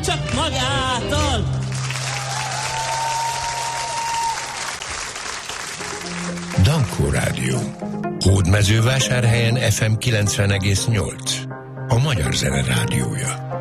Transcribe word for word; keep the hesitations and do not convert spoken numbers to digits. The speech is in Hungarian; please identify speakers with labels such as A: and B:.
A: nem csak magától.
B: Dankó Rádió. Hódmezővásárhelyen ef em kilencven egész nyolc. A magyar zene rádiója.